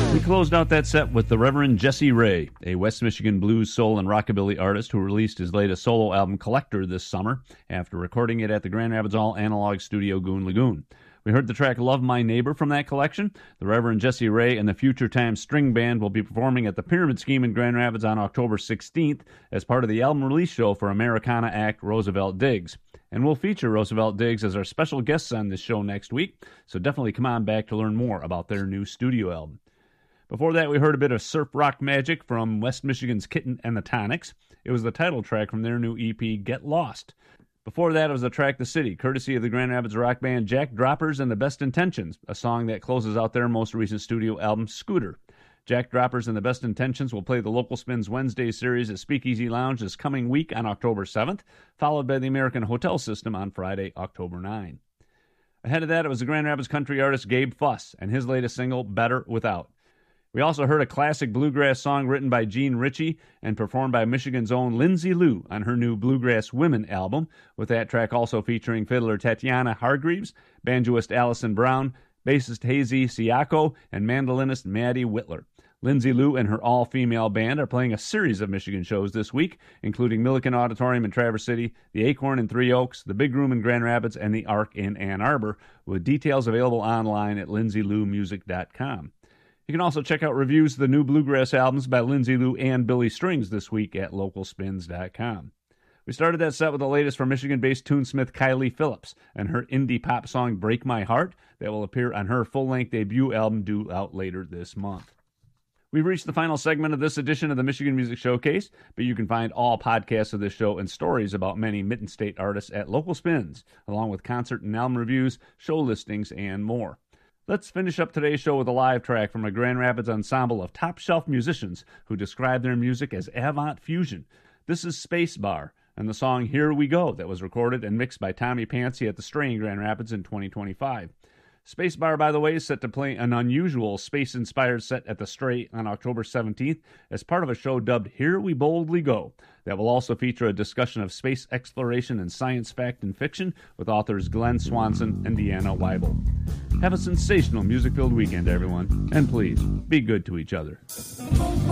We closed out that set with the Reverend Jesse Ray, a West Michigan blues, soul, and rockabilly artist who released his latest solo album, Collector, this summer after recording it at the Grand Rapids All Analog Studio, Goon Lagoon. We heard the track Love My Neighbor from that collection. The Reverend Jesse Ray and the Future Time String Band will be performing at the Pyramid Scheme in Grand Rapids on October 16th as part of the album release show for Americana act Roosevelt Diggs. And we'll feature Roosevelt Diggs as our special guests on this show next week, so definitely come on back to learn more about their new studio album. Before that, we heard a bit of surf rock magic from West Michigan's Kitten and the Tonics. It was the title track from their new EP, Get Lost. Before that, it was the track The City, courtesy of the Grand Rapids rock band Jack Droppers and the Best Intentions, a song that closes out their most recent studio album, Scooter. Jack Droppers and the Best Intentions will play the Local Spins Wednesday series at Speakeasy Lounge this coming week on October 7th, followed by the American Hotel System on Friday, October 9. Ahead of that, it was the Grand Rapids country artist Gabe Fuss and his latest single, Better Without. We also heard a classic bluegrass song written by Gene Ritchie and performed by Michigan's own Lindsay Lou on her new Bluegrass Women album, with that track also featuring fiddler Tatiana Hargreaves, banjoist Allison Brown, bassist Hazy Siako, and mandolinist Maddie Whitler. Lindsay Lou and her all-female band are playing a series of Michigan shows this week, including Milliken Auditorium in Traverse City, the Acorn in Three Oaks, the Big Room in Grand Rapids, and the Arc in Ann Arbor, with details available online at lindsayloumusic.com. You can also check out reviews of the new bluegrass albums by Lindsay Lou and Billy Strings this week at localspins.com. We started that set with the latest from Michigan-based tunesmith Kylie Phillips and her indie pop song Break My Heart that will appear on her full-length debut album due out later this month. We've reached the final segment of this edition of the Michigan Music Showcase, but you can find all podcasts of this show and stories about many Mitten-State artists at Local Spins, along with concert and album reviews, show listings, and more. Let's finish up today's show with a live track from a Grand Rapids ensemble of top-shelf musicians who describe their music as avant fusion. This is Space Bar and the song Here We Go that was recorded and mixed by Tommy Pancy at the Stray in Grand Rapids in 2025. Space Bar, by the way, is set to play an unusual space-inspired set at the Stray on October 17th as part of a show dubbed Here We Boldly Go that will also feature a discussion of space exploration and science fact and fiction with authors Glenn Swanson and Deanna Weibel. Have a sensational music-filled weekend, everyone, and please, be good to each other.